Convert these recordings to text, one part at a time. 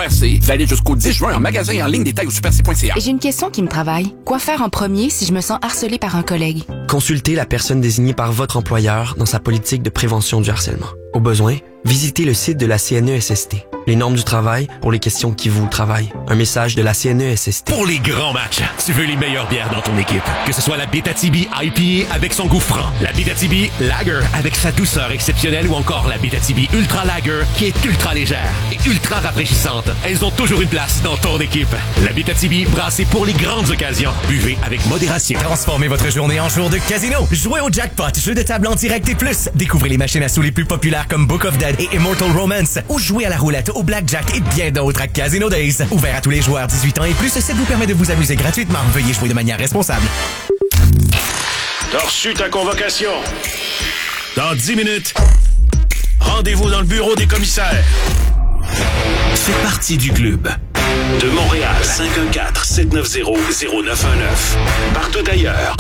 Super C. Valide jusqu'au 10 juin en magasin et en ligne. Détails au superc.ca. J'ai une question qui me travaille. Quoi faire en premier si je me sens harcelée par un collègue? Consultez la personne désignée par votre employeur dans sa politique de prévention du harcèlement. Au besoin, visitez le site de la CNESST. Les normes du travail pour les questions qui vous travaillent. Un message de la CNESST. Pour les grands matchs, tu veux les meilleures bières dans ton équipe. Que ce soit la Bétatibi IPA avec son goût franc, la Bétatibi Lager avec sa douceur exceptionnelle ou encore la Bétatibi Ultra Lager qui est ultra légère et ultra rafraîchissante. Elles ont toujours une place dans ton équipe. La Bétatibi brassée pour les grandes occasions. Buvez avec modération. Transformez votre journée en jour de casino. Jouez au Jackpot, jeu de table en direct et plus. Découvrez les machines à sous les plus populaires comme Book of Dead et Immortal Romance. Ou jouez à la roulette, au blackjack et bien d'autres à Casino Days. Ouvert à tous les joueurs 18 ans et plus, ça vous permet de vous amuser gratuitement. Veuillez jouer de manière responsable. T'as reçu ta convocation. Dans 10 minutes, rendez-vous dans le bureau des commissaires. Fais partie du club. De Montréal, 514-790-0919. Partout ailleurs,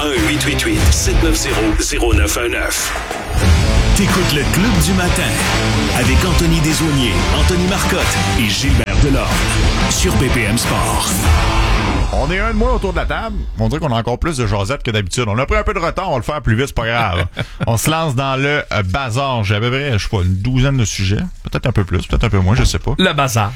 1-888-790-0919. T'écoutes le Club du matin avec Anthony Desaulniers, Anthony Marcotte et Gilbert Delorme sur BPM Sport. On est un de moins autour de la table. On dirait qu'on a encore plus de jasette que d'habitude. On a pris un peu de retard, on va le faire plus vite, c'est pas grave. On se lance dans le bazar. J'ai à peu près, je sais pas, une douzaine de sujets. Peut-être un peu plus, peut-être un peu moins, je sais pas. Le bazar.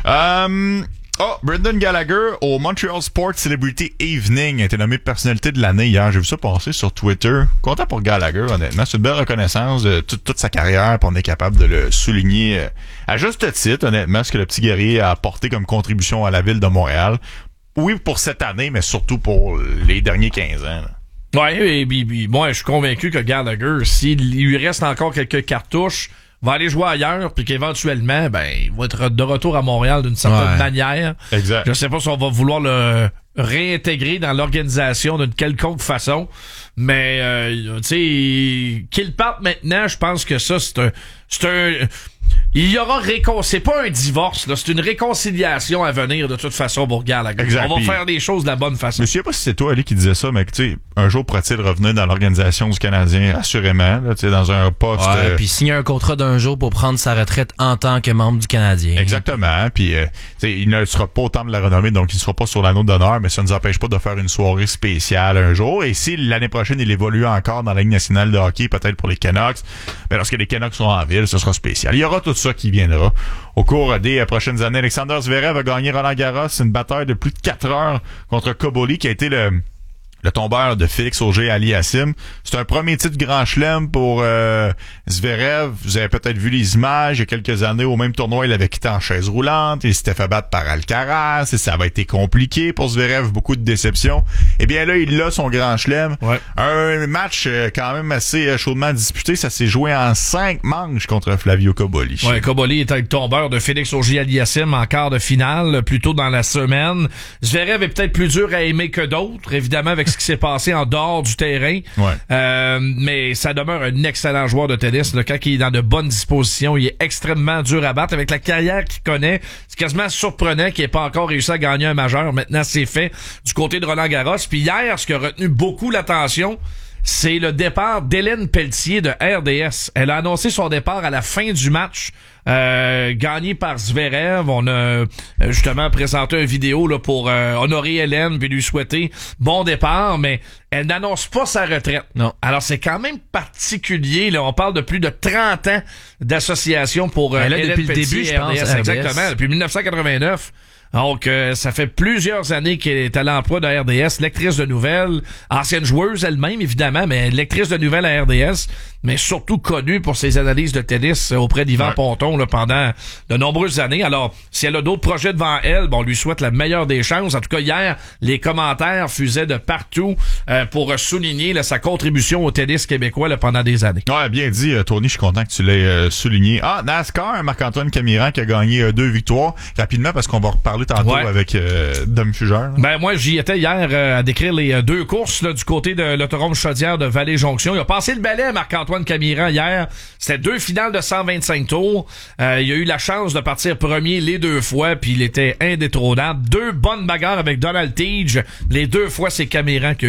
Brendan Gallagher au Montreal Sports Celebrity Evening a été nommé personnalité de l'année hier. J'ai vu ça passer sur Twitter. Content pour Gallagher, honnêtement. C'est une belle reconnaissance de toute sa carrière, puis on est capable de le souligner à juste titre, honnêtement, ce que le petit guerrier a apporté comme contribution à la ville de Montréal. Oui, pour cette année, mais surtout pour les derniers 15 ans. Là. Ouais, et moi, je suis convaincu que Gallagher, s'il lui reste encore quelques cartouches, va aller jouer ailleurs, puis qu'éventuellement, il va être de retour à Montréal d'une certaine manière. Exact. Je sais pas si on va vouloir le réintégrer dans l'organisation d'une quelconque façon, mais tu sais, qu'il parte maintenant, je pense que ça, c'est un il y aura c'est pas un divorce, là, c'est une réconciliation à venir de toute façon pour Gallagher. Exact. On va faire des choses de la bonne façon. Je sais pas si c'est toi, Ali, qui disait ça, mais tu sais, un jour pourrait-il revenir dans l'organisation du Canadien, assurément, là, tu sais, dans un poste. Puis signer un contrat d'un jour pour prendre sa retraite en tant que membre du Canadien. Exactement. Puis, tu sais, il ne sera pas au temps de la renommée, donc il ne sera pas sur l'anneau d'honneur, mais ça ne nous empêche pas de faire une soirée spéciale un jour. Et si l'année prochaine il évolue encore dans la Ligue nationale de hockey, peut-être pour les Canucks, mais lorsque les Canucks sont en ville, ce sera spécial. Il y aura tout ça qui viendra. Au cours des prochaines années, Alexander Zverev a gagné Roland-Garros, une bataille de plus de 4 heures contre Cobolli, qui a été le tombeur de Félix Auger-Aliassime. C'est un premier titre Grand Chelem pour Zverev. Vous avez peut-être vu les images. Il y a quelques années, au même tournoi, il avait quitté en chaise roulante. Il s'était fait battre par Alcaraz. Et ça avait été compliqué pour Zverev. Beaucoup de déceptions. Eh bien là, il a son Grand Chelem. Ouais. Un match quand même assez chaudement disputé. Ça s'est joué en 5 manches contre Flavio Cobolli. Ouais, Cobolli était le tombeur de Félix Auger-Aliassime en quart de finale, plus tôt dans la semaine. Zverev est peut-être plus dur à aimer que d'autres, évidemment, avec ce qui s'est passé en dehors du terrain. Ouais. Mais ça demeure un excellent joueur de tennis. Là, quand il est dans de bonnes dispositions, il est extrêmement dur à battre. Avec la carrière qu'il connaît, c'est quasiment surprenant qu'il n'ait pas encore réussi à gagner un majeur. Maintenant, c'est fait du côté de Roland-Garros. Puis hier, ce qui a retenu beaucoup l'attention, c'est le départ d'Hélène Pelletier de RDS. Elle a annoncé son départ à la fin du match, gagné par Zverev. On a justement présenté une vidéo là pour honorer Hélène puis lui souhaiter bon départ, mais elle n'annonce pas sa retraite. Non. Alors c'est quand même particulier. Là, on parle de plus de 30 ans d'association pour Hélène depuis Pelletier, le début, je pense, RDS. Exactement, depuis 1989. Donc, ça fait plusieurs années qu'elle est à l'emploi de RDS, lectrice de nouvelles, ancienne joueuse elle-même, évidemment, mais lectrice de nouvelles à RDS, mais surtout connue pour ses analyses de tennis auprès d'Yvan Ponton là, pendant de nombreuses années. Alors, si elle a d'autres projets devant elle, on lui souhaite la meilleure des chances. En tout cas, hier, les commentaires fusaient de partout pour souligner là, sa contribution au tennis québécois là, pendant des années. Ouais, bien dit, Tony, je suis content que tu l'aies souligné. NASCAR, Marc-Antoine Camiran qui a gagné 2 victoires. Rapidement, parce qu'on va reparler tantôt avec Dom Fugère. Ben moi j'y étais hier à décrire les 2 courses là, du côté de l'autodrome Chaudière de Vallée-Jonction. Il a passé le balai Marc-Antoine Camiran hier. C'était 2 finales de 125 tours. Il a eu la chance de partir premier les 2 fois, puis il était indétrônable. 2 bonnes bagarres avec Donald Teague. Les 2 fois c'est Camiran qui a eu le dessus.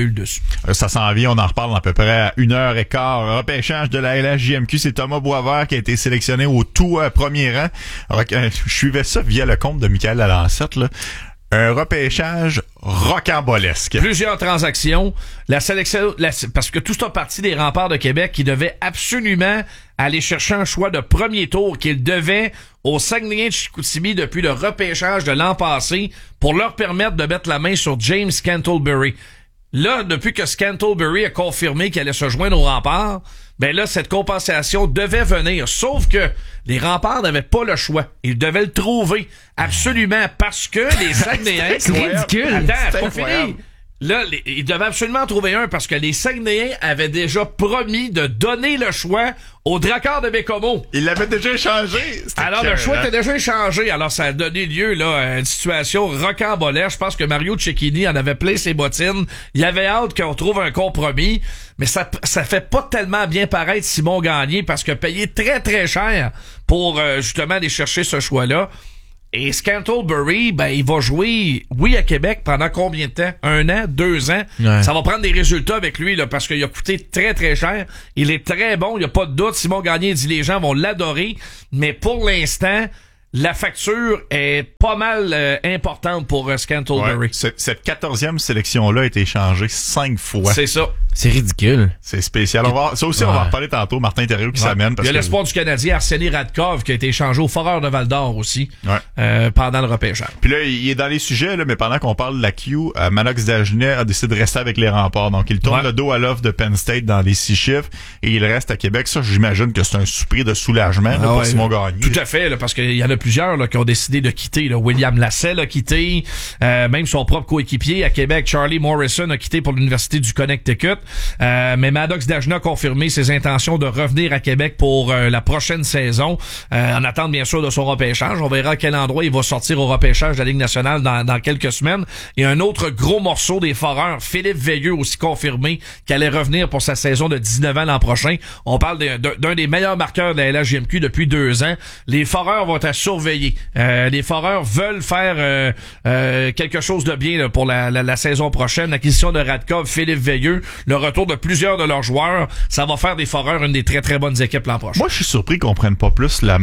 Ça s'en vient, on en reparle à peu près à 1h15. Repêchage de la LHJMQ, c'est Thomas Boisvert qui a été sélectionné au tout premier rang. Je suivais ça via le compte de Michael Lalancette, là. Un repêchage rocambolesque. Plusieurs transactions. La sélection, parce que tout ça parti des Remparts de Québec qui devaient absolument aller chercher un choix de premier tour qu'ils devaient aux Saguenayens de Chicoutimi depuis le repêchage de l'an passé pour leur permettre de mettre la main sur James Scantlebury. Là, depuis que Scantlebury a confirmé qu'il allait se joindre aux Remparts, ben là, cette compensation devait venir. Sauf que les Remparts n'avaient pas le choix. Ils devaient le trouver. Absolument. Parce que les Saguenayens... C'est ridicule. Attends, c'est pas fini. Là, ils devaient absolument trouver un parce que les Saguenayens avaient déjà promis de donner le choix aux Dracars de Bécomo. Ils l'avaient déjà échangé. Alors, le choix était déjà échangé. Alors, ça a donné lieu là à une situation rocambolesque. Je pense que Mario Cecchini en avait plein ses bottines. Il avait hâte qu'on trouve un compromis. Mais ça fait pas tellement bien paraître Simon Gagné parce que payer très, très cher pour justement aller chercher ce choix-là. Et Scantlebury, ben, il va jouer, oui, à Québec pendant combien de temps? 1 an? 2 ans? Ouais. Ça va prendre des résultats avec lui, là, parce qu'il a coûté très, très cher. Il est très bon, il n'y a pas de doute. Simon Gagné dit les gens vont l'adorer. Mais pour l'instant, la facture est pas mal importante pour Scantlebury. Ouais, cette 14e sélection-là a été échangée 5 fois. C'est ça. C'est ridicule. C'est spécial. On va en reparler tantôt. Martin Thériault qui s'amène. Il y a l'espoir du Canadien, Arseny Radkov, qui a été échangé au Foreurs de Val-d'Or aussi, pendant le repêchage. Puis là, il est dans les sujets, là, mais pendant qu'on parle de la Q, Manox Dagenet a décidé de rester avec les Remparts. Donc, il tourne le dos à l'offre de Penn State dans les 6 chiffres et il reste à Québec. Ça, j'imagine que c'est un soupir de soulagement pour Simon Gagné. Tout à fait, là, parce qu'il y en a plusieurs là, qui ont décidé de quitter. Là. William Lassell a quitté, même son propre coéquipier à Québec, Charlie Morrison, a quitté pour l'Université du Connecticut. Mais Maddox Dagenet a confirmé ses intentions de revenir à Québec pour la prochaine saison, en attente bien sûr de son repêchage. On verra à quel endroit il va sortir au repêchage de la Ligue nationale dans quelques semaines. Et un autre gros morceau des Foreurs, Philippe Veilleux, aussi confirmé qu'il allait revenir pour sa saison de 19 ans l'an prochain. On parle d'un des meilleurs marqueurs de la LHJMQ depuis 2 ans. Les Foreurs vont être à surveiller. Les Foreurs veulent faire quelque chose de bien là, pour la saison prochaine. L'acquisition de Radkov, Philippe Veilleux, le retour de plusieurs de leurs joueurs, ça va faire des Foreurs une des très très bonnes équipes l'an prochain. Moi, je suis surpris qu'on prenne pas plus le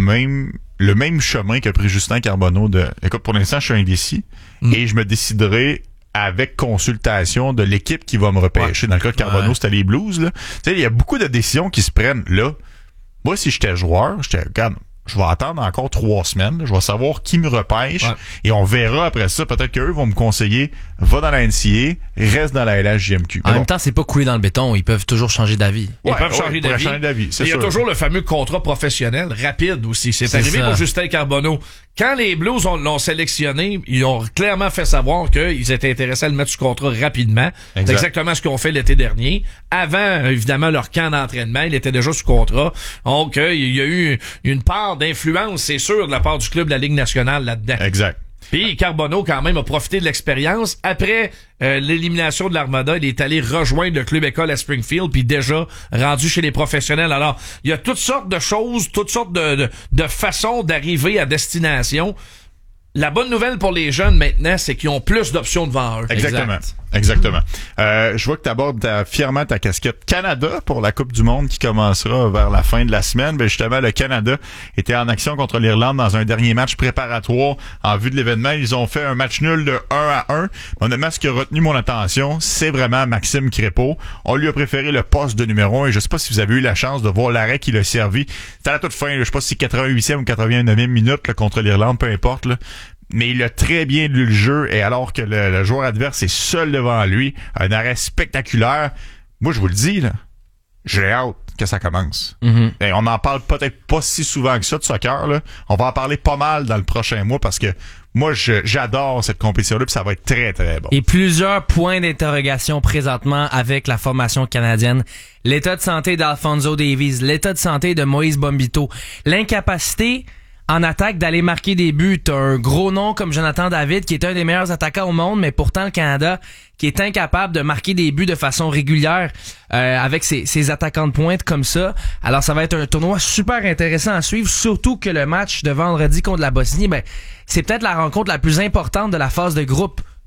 même chemin qu'a pris Justin Carbonneau. Écoute, pour l'instant, je suis indécis et je me déciderai avec consultation de l'équipe qui va me repêcher. Dans le cas de Carbonneau, c'était les Blues. Tu sais, il y a beaucoup de décisions qui se prennent là. Moi, si j'étais joueur, regarde, je vais attendre encore 3 semaines. Je vais savoir qui me repêche. Et on verra après ça. Peut-être qu'eux vont me conseiller, va dans la NCA, reste dans la LHJMQ. En même temps, c'est pas coulé dans le béton. Ils peuvent toujours changer d'avis. Ils peuvent changer d'avis. Il y a toujours le fameux contrat professionnel rapide aussi. C'est arrivé pour Justin Carbonneau. Quand les Blues l'ont sélectionné, ils ont clairement fait savoir qu'ils étaient intéressés à le mettre sous contrat rapidement. C'est exactement ce qu'ils ont fait l'été dernier. Avant, évidemment, leur camp d'entraînement, il était déjà sous contrat. Donc, il y a eu une part d'influence, c'est sûr, de la part du club de la Ligue nationale là-dedans. Exact. Puis Carbonneau, quand même, a profité de l'expérience. Après l'élimination de l'Armada, il est allé rejoindre le club école à Springfield, puis déjà rendu chez les professionnels. Alors, il y a toutes sortes de choses, toutes sortes de façons d'arriver à destination. La bonne nouvelle pour les jeunes maintenant, c'est qu'ils ont plus d'options devant eux. Exactement. Je vois que tu abordes fièrement ta casquette Canada pour la Coupe du Monde qui commencera vers la fin de la semaine. Ben justement, le Canada était en action contre l'Irlande dans un dernier match préparatoire en vue de l'événement. Ils ont fait un match nul de 1-1. Honnêtement, ce qui a retenu mon attention, c'est vraiment Maxime Crépeau. On lui a préféré le poste de numéro 1 et je sais pas si vous avez eu la chance de voir l'arrêt qu'il a servi. C'était à la toute fin, je sais pas si c'est 88e ou 89e minute là, contre l'Irlande, peu importe. Là. Mais il a très bien lu le jeu et alors que le joueur adverse est seul devant lui, un arrêt spectaculaire. Moi, je vous le dis, là, j'ai hâte que ça commence. Et on n'en parle peut-être pas si souvent que ça de soccer. Là. On va en parler pas mal dans le prochain mois parce que moi, j'adore cette compétition-là puis ça va être très, très bon. Et plusieurs points d'interrogation présentement avec la formation canadienne. L'état de santé d'Alphonso Davies, l'état de santé de Moïse Bombito, l'incapacité en attaque d'aller marquer des buts. T'as un gros nom comme Jonathan David qui est un des meilleurs attaquants au monde, mais pourtant le Canada qui est incapable de marquer des buts de façon régulière avec ses attaquants de pointe comme ça. Alors ça va être un tournoi super intéressant à suivre, surtout que le match de vendredi contre la Bosnie, ben c'est peut-être la rencontre la plus importante de la phase de groupe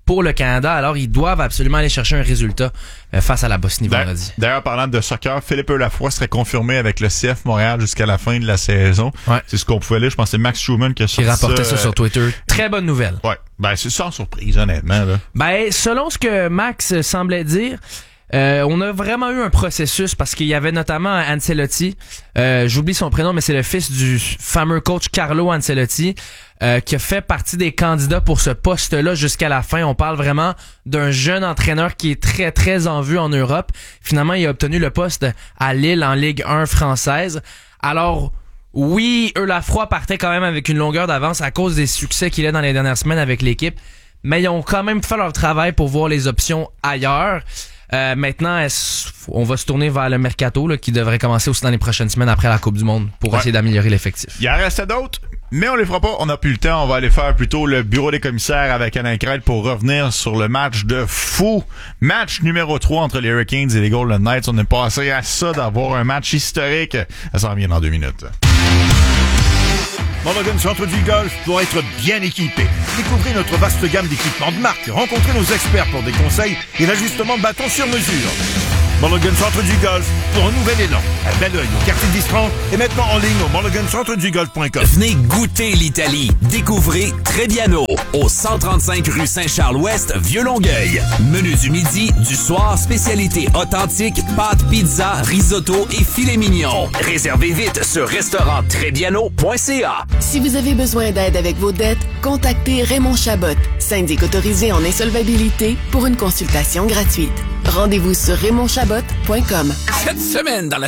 pour le Canada. Alors, ils doivent absolument aller chercher un résultat face à la Bosnie vendredi. D'ailleurs, parlant de soccer, Philippe Lafroy serait confirmé avec le CF Montréal jusqu'à la fin de la saison. Ouais. C'est ce qu'on pouvait lire. Je pense que c'est Max Schumann qui a sorti rapportait ça sur Twitter. Très bonne nouvelle. Ouais. Ben, c'est sans surprise, honnêtement, là. Ben, selon ce que Max semblait dire, on a vraiment eu un processus parce qu'il y avait notamment Ancelotti, j'oublie son prénom, mais c'est le fils du fameux coach Carlo Ancelotti, qui a fait partie des candidats pour ce poste-là jusqu'à la fin. On parle vraiment d'un jeune entraîneur qui est très, très en vue en Europe. Finalement, il a obtenu le poste à Lille en Ligue 1 française. Alors, oui, Lafroy partait quand même avec une longueur d'avance à cause des succès qu'il a dans les dernières semaines avec l'équipe, mais ils ont quand même fait leur travail pour voir les options ailleurs. Maintenant, on va se tourner vers le mercato là, qui devrait commencer aussi dans les prochaines semaines après la Coupe du Monde pour essayer d'améliorer l'effectif. Il en restait d'autres, mais on les fera pas. On n'a plus le temps. On va aller faire plutôt le bureau des commissaires avec Alain Crête pour revenir sur le match de fou. Match numéro 3 entre les Hurricanes et les Golden Knights. On est passé à ça d'avoir un match historique. Ça s'en vient dans 2 minutes. Mulligan Centre du Golf doit être bien équipé. Découvrez notre vaste gamme d'équipements de marque. Rencontrez nos experts pour des conseils et l'ajustement de bâtons sur mesure. Mulligan Centre du Golf pour un nouvel élan. À Belleuil, au quartier d'Istran et maintenant en ligne au mulligancentredugolf.com. Venez goûter l'Italie. Découvrez Trebbiano au 135 rue Saint-Charles-Ouest, Vieux-Longueuil. Menu du midi, du soir, spécialité authentique, pâtes, pizza, risotto et filet mignon. Réservez vite sur restauranttrebbiano.ca. Si vous avez besoin d'aide avec vos dettes, contactez Raymond Chabot, syndic autorisé en insolvabilité, pour une consultation gratuite. Rendez-vous sur RaymondChabot.com. Cette semaine, dans la